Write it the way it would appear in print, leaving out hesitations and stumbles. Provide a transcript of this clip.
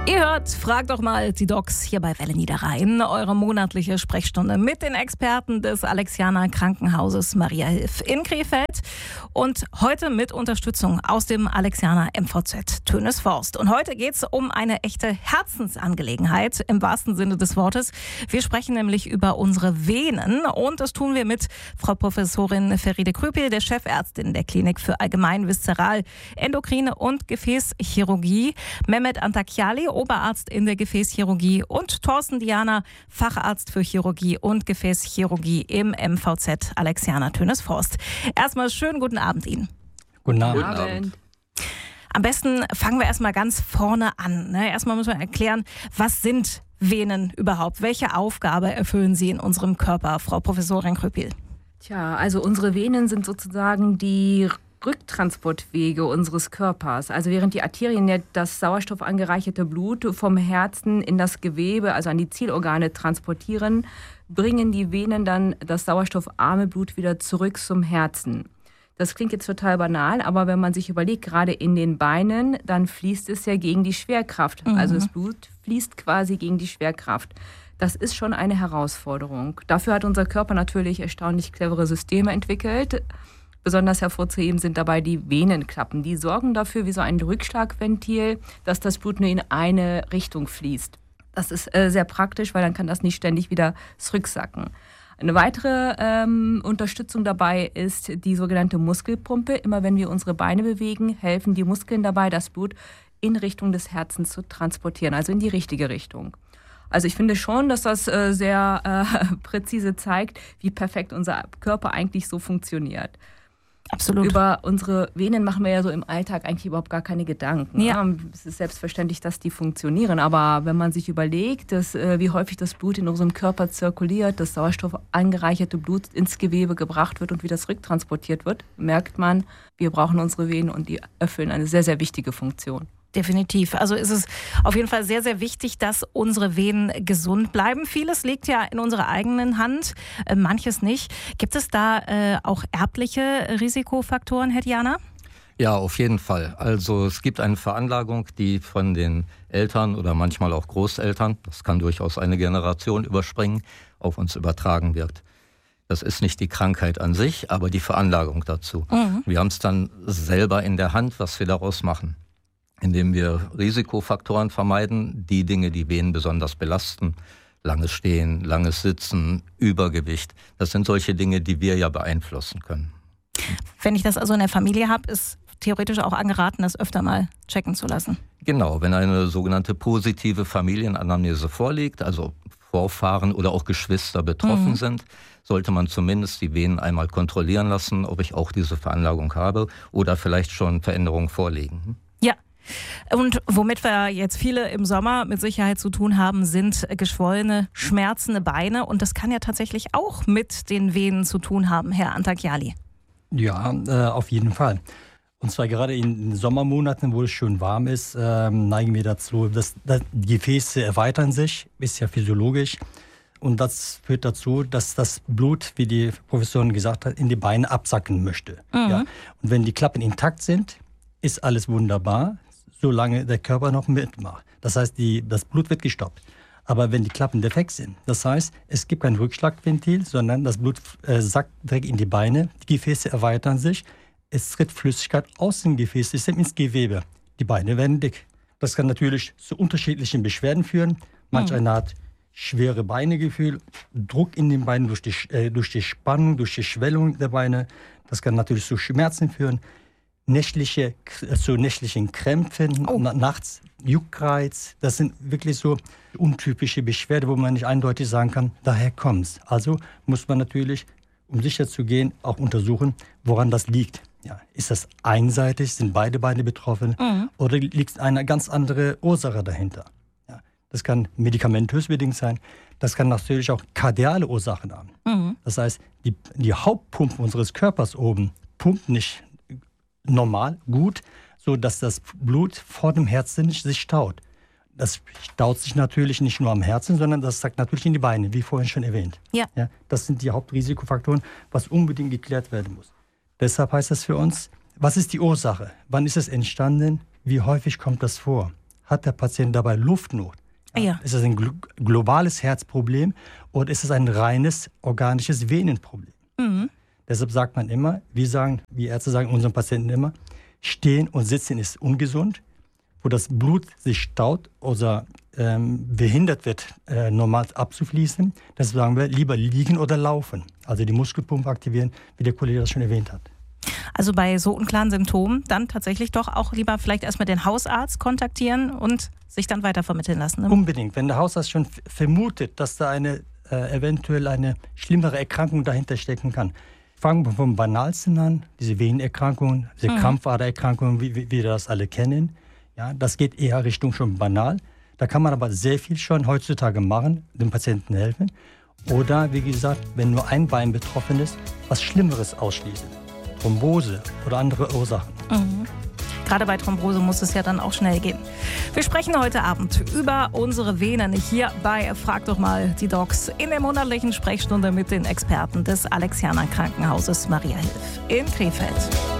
Ihr hört, fragt doch mal die Docs hier bei Welle Niederrhein. Eure monatliche Sprechstunde mit den Experten des Alexianer Krankenhauses Maria Hilf in Krefeld. Und heute mit Unterstützung aus dem Alexianer MVZ Tönesforst. Und heute geht es um eine echte Herzensangelegenheit im wahrsten Sinne des Wortes. Wir sprechen nämlich über unsere Venen. Und das tun wir mit Frau Professorin Feride Krüpel, der Chefärztin der Klinik für Allgemein Viszeral, Endokrine und Gefäßchirurgie, Mehmet Antakyali, Oberarzt in der Gefäßchirurgie, und Thorsten Diana, Facharzt für Chirurgie und Gefäßchirurgie im MVZ Alexianer Tönesforst. Erstmal schönen guten Abend Ihnen. Guten Abend. Am besten fangen wir erstmal ganz vorne an. Erstmal müssen wir erklären, was sind Venen überhaupt? Welche Aufgabe erfüllen sie in unserem Körper, Frau Professorin Krüpel? Tja, also unsere Venen sind sozusagen die Rücktransportwege unseres Körpers. Also während die Arterien ja das sauerstoffangereicherte Blut vom Herzen in das Gewebe, also an die Zielorgane transportieren, bringen die Venen dann das sauerstoffarme Blut wieder zurück zum Herzen. Das klingt jetzt total banal, aber wenn man sich überlegt, gerade in den Beinen, dann fließt es ja gegen die Schwerkraft. Also das Blut fließt quasi gegen die Schwerkraft. Das ist schon eine Herausforderung. Dafür hat unser Körper natürlich erstaunlich clevere Systeme entwickelt. Besonders hervorzuheben sind dabei die Venenklappen. Die sorgen dafür, wie so ein Rückschlagventil, dass das Blut nur in eine Richtung fließt. Das ist sehr praktisch, weil dann kann das nicht ständig wieder zurücksacken. Eine weitere Unterstützung dabei ist die sogenannte Muskelpumpe. Immer wenn wir unsere Beine bewegen, helfen die Muskeln dabei, das Blut in Richtung des Herzens zu transportieren, also in die richtige Richtung. Also ich finde schon, dass das sehr präzise zeigt, wie perfekt unser Körper eigentlich so funktioniert. Absolut. Über unsere Venen machen wir ja so im Alltag eigentlich überhaupt gar keine Gedanken. Ja. Es ist selbstverständlich, dass die funktionieren, aber wenn man sich überlegt, wie häufig das Blut in unserem Körper zirkuliert, das sauerstoffangereicherte Blut ins Gewebe gebracht wird und wieder zurücktransportiert wird, merkt man, wir brauchen unsere Venen und die erfüllen eine sehr, sehr wichtige Funktion. Definitiv. Also ist es auf jeden Fall sehr, sehr wichtig, dass unsere Venen gesund bleiben. Vieles liegt ja in unserer eigenen Hand, manches nicht. Gibt es da auch erbliche Risikofaktoren, Herr Diana? Ja, auf jeden Fall. Also es gibt eine Veranlagung, die von den Eltern oder manchmal auch Großeltern, das kann durchaus eine Generation überspringen, auf uns übertragen wird. Das ist nicht die Krankheit an sich, aber die Veranlagung dazu. Wir haben es dann selber in der Hand, was wir daraus machen, indem wir Risikofaktoren vermeiden, die Dinge, die Venen besonders belasten. Langes Stehen, langes Sitzen, Übergewicht. Das sind solche Dinge, die wir ja beeinflussen können. Wenn ich das also in der Familie habe, ist theoretisch auch angeraten, das öfter mal checken zu lassen. Genau, wenn eine sogenannte positive Familienanamnese vorliegt, also Vorfahren oder auch Geschwister betroffen sind, sollte man zumindest die Venen einmal kontrollieren lassen, ob ich auch diese Veranlagung habe oder vielleicht schon Veränderungen vorliegen. Ja. Und womit wir jetzt viele im Sommer mit Sicherheit zu tun haben, sind geschwollene, schmerzende Beine. Und das kann ja tatsächlich auch mit den Venen zu tun haben, Herr Antakyali. Ja, auf jeden Fall. Und zwar gerade in den Sommermonaten, wo es schön warm ist, neigen wir dazu, dass die Gefäße erweitern sich, ist ja physiologisch. Und das führt dazu, dass das Blut, wie die Professorin gesagt hat, in die Beine absacken möchte. Ja. Und wenn die Klappen intakt sind, ist alles wunderbar, solange der Körper noch mitmacht. Das heißt, das Blut wird gestoppt. Aber wenn die Klappen defekt sind, das heißt, es gibt kein Rückschlagventil, sondern das Blut sackt direkt in die Beine, die Gefäße erweitern sich, es tritt Flüssigkeit aus dem Gefäßsystem ins Gewebe. Die Beine werden dick. Das kann natürlich zu unterschiedlichen Beschwerden führen. Manch einer hat schwere Beinegefühl, Druck in den Beinen durch die Spannung, durch die Schwellung der Beine. Das kann natürlich zu Schmerzen führen. Zu nächtlichen Krämpfen, nachts Juckreiz. Das sind wirklich so untypische Beschwerden, wo man nicht eindeutig sagen kann, daher kommt's. Also muss man natürlich, um sicher zu gehen, auch untersuchen, woran das liegt. Ja, ist das einseitig, sind beide Beine betroffen oder liegt eine ganz andere Ursache dahinter? Ja, das kann medikamentös bedingt sein, das kann natürlich auch kardiale Ursachen haben. Das heißt, die Hauptpumpe unseres Körpers oben pumpt nicht normal, gut, so dass das Blut vor dem Herzen sich staut. Das staut sich natürlich nicht nur am Herzen, sondern das sackt natürlich in die Beine, wie vorhin schon erwähnt. Ja. Ja, das sind die Hauptrisikofaktoren, was unbedingt geklärt werden muss. Deshalb heißt das für uns, was ist die Ursache? Wann ist es entstanden? Wie häufig kommt das vor? hat der Patient dabei Luftnot. Ja. Ist es ein globales Herzproblem oder ist es ein reines organisches Venenproblem? Mhm. Deshalb sagt man immer, wir Ärzte sagen unseren Patienten immer, stehen und sitzen ist ungesund. Wo das Blut sich staut oder behindert wird, normal abzufließen, das sagen wir, lieber liegen oder laufen. Also die Muskelpumpe aktivieren, wie der Kollege das schon erwähnt hat. Also bei so unklaren Symptomen dann tatsächlich doch auch lieber vielleicht erstmal den Hausarzt kontaktieren und sich dann weitervermitteln lassen. Ne? Unbedingt. Wenn der Hausarzt schon vermutet, dass da eventuell eine schlimmere Erkrankung dahinter stecken kann. Fangen wir vom Banalsten an, diese Venenerkrankungen, diese Krampfadererkrankungen, wie wir das alle kennen. Ja, das geht eher Richtung schon banal. Da kann man aber sehr viel schon heutzutage machen, dem Patienten helfen. Oder, wie gesagt, wenn nur ein Bein betroffen ist, was Schlimmeres ausschließen. Thrombose oder andere Ursachen. Mhm. Gerade bei Thrombose muss es ja dann auch schnell gehen. Wir sprechen heute Abend über unsere Venen hier bei Frag doch mal die Docs in der monatlichen Sprechstunde mit den Experten des Alexianer Krankenhauses Maria Hilf in Krefeld.